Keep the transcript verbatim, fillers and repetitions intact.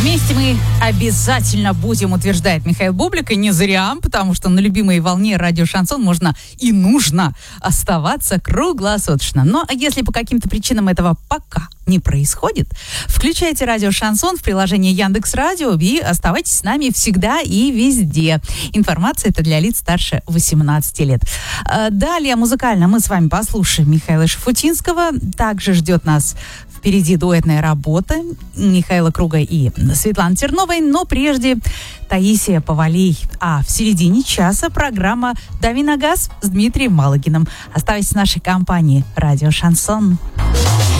Вместе мы обязательно будем, утверждает Михаил Бублик, и не зря, потому что на любимой волне радио «Шансон» можно и нужно оставаться круглосуточно. Но если по каким-то причинам этого пока не происходит, включайте радио «Шансон» в приложении Яндекс.Радио и оставайтесь с нами всегда и везде. Информация это для лиц старше восемнадцати лет. Далее музыкально мы с вами послушаем Михаила Шафутинского. Также ждет нас впереди дуэтная работа Михаила Круга и Светланы Терновой, но прежде Таисия Повалий. А в середине часа программа «Дави на газ» с Дмитрием Малыгиным. Оставайтесь в нашей компании «Радио Шансон».